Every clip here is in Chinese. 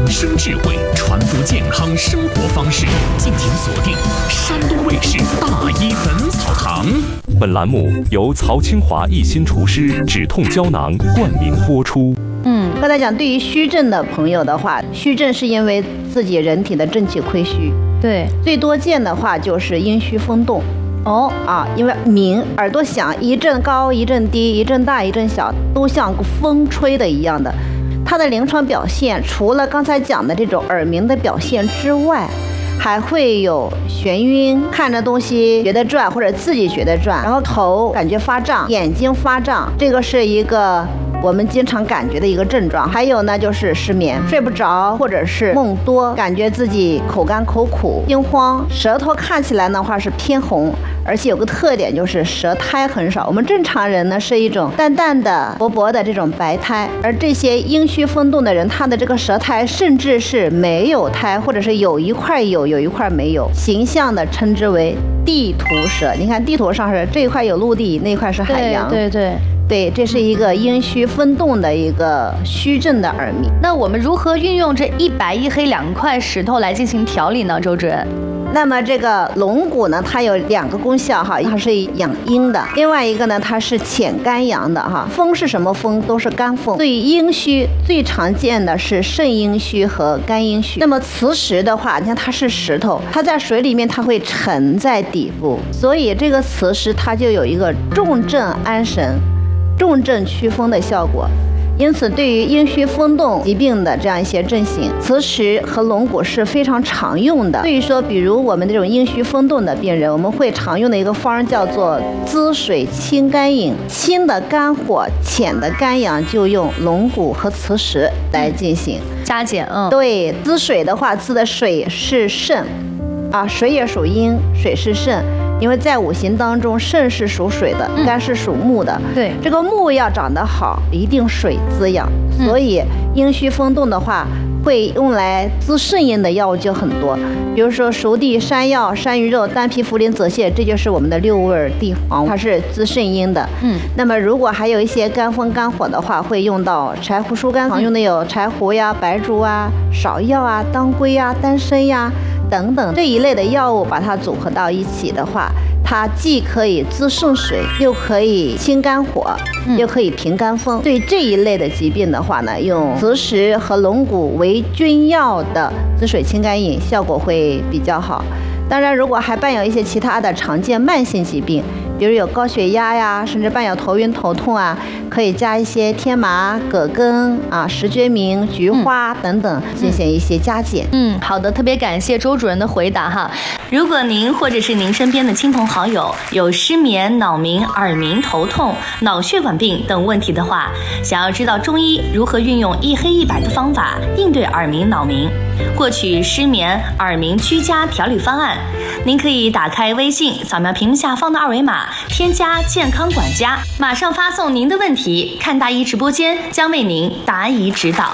生智慧，传播健康生活方式。敬请锁定山东卫视《大医本草堂》。 本栏目由曹清华一心厨师止痛胶囊冠名播出。 刚才讲，对于虚症的朋友的话，虚症是因为自己人体的正气亏虚。 对， 最多见的话就是阴虚风动。因为鸣耳朵响，一阵高一阵低，一阵大一阵小，都像风吹的一样的。它的临床表现，除了刚才讲的这种耳鸣的表现之外，还会有眩晕，看着东西觉得转，或者自己觉得转，然后头感觉发胀，眼睛发胀，这个是一个我们经常感觉的一个症状。还有呢，就是失眠，睡不着，或者是梦多，感觉自己口干口苦、心慌，舌头看起来的话是偏红，而且有个特点就是舌苔很少。我们正常人呢是一种淡淡的、薄薄的这种白苔，而这些阴虚风动的人，他的这个舌苔甚至是没有苔，或者是有一块有一块没有，形象的称之为地图舌。你看地图上是这一块有陆地，那一块是海洋。对，这是一个阴虚风动的一个虚症的耳鸣。 那我们如何运用这一白一黑两块石头来进行调理呢？周主任。 那么这个龙骨呢，它有2个功效哈，它是养阴的，另外一个呢，它是潜肝阳的哈。风是什么风？都是肝风。对于阴虚最常见的是肾阴虚和肝阴虚。那么磁石的话，你看它是石头，它在水里面它会沉在底部，所以这个磁石它就有一个重症安神、重症祛风的效果。因此，对于阴虚风动疾病的这样一些症型，磁石和龙骨是非常常用的。所以说，比如我们这种阴虚风动的病人，我们会常用的一个方叫做滋水清肝饮。清的肝火，浅的肝阳，就用龙骨和磁石来进行加减。 对，滋水的话，滋的水是肾，水也属阴，水是肾。因为在五行当中，肾是属水的，肝是属木的。 对， 这个木要长得好，一定水滋养。所以阴虚风动的话，会用来滋肾阴的药物就很多，比如说熟地、山药、山萸肉、丹皮、茯苓、泽泻，这就是我们的6味地黄，它是滋肾阴的。那么如果还有一些肝风肝火的话，会用到柴胡疏肝，常用的有柴胡呀、白术啊、芍药啊、当归呀、丹参呀等等这一类的药物，把它组合到一起的话，它既可以滋肾水，又可以清肝火，又可以平肝风。对这一类的疾病的话呢，用磁石和龙骨为君药的滋水清肝饮效果会比较好。当然，如果还伴有一些其他的常见慢性疾病，比如有高血压呀，甚至伴有头晕头痛啊，可以加一些天麻、葛根石决明、菊花等等进行一些加减。 好的，特别感谢周主任的回答哈。如果您或者是您身边的亲朋好友有失眠、脑鸣、耳鸣、头痛、脑血管病等问题的话，想要知道中医如何运用一黑一白的方法应对耳鸣、脑鸣，获取失眠、耳鸣居家调理方案，您可以打开微信，扫描屏幕下方的2维码，添加健康管家，马上发送您的问题，看大医直播间将为您答疑指导。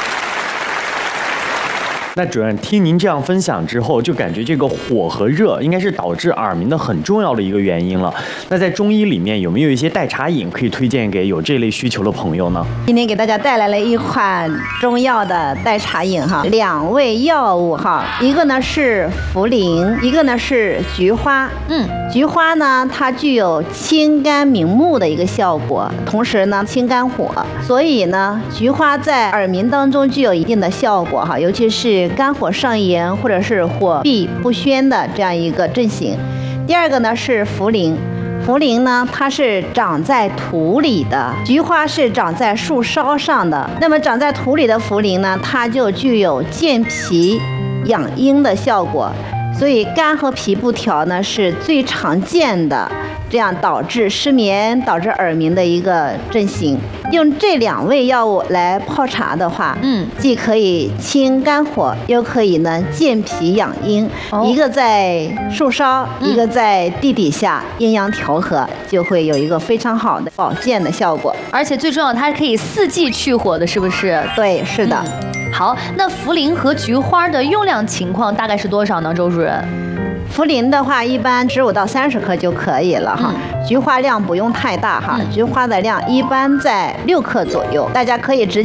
那主任，听您这样分享之后，就感觉这个火和热应该是导致耳鸣的很重要的一个原因了。那在中医里面有没有一些代茶饮可以推荐给有这类需求的朋友呢？ 今天给大家带来了一款中药的代茶饮哈，2味药物哈，一个呢是茯苓，一个呢是菊花。菊花呢，它具有清肝明目的一个效果，同时呢清肝火，所以呢菊花在耳鸣当中具有一定的效果哈，尤其是肝火上炎或者是火闭不宣的这样一个症型。第二个呢是茯苓，茯苓呢它是长在土里的，菊花是长在树梢上的。那么长在土里的茯苓呢，它就具有健脾养阴的效果，所以肝和脾不调呢是最常见的这样导致失眠、导致耳鸣的一个症型。用这2味药物来泡茶的话，既可以清肝火，又可以呢健脾养阴。一个在树梢，一个在地底下，阴阳调和，就会有一个非常好的保健的效果。 而且最重要，它是可以4季去火的，是不是？ 对，是的。 好，那茯苓和菊花的用量情况大概是多少呢？周主任？ 茯苓的话，一般15到30克就可以了哈。菊花量不用太大哈，菊花的量一般在6克左右，大家可以直接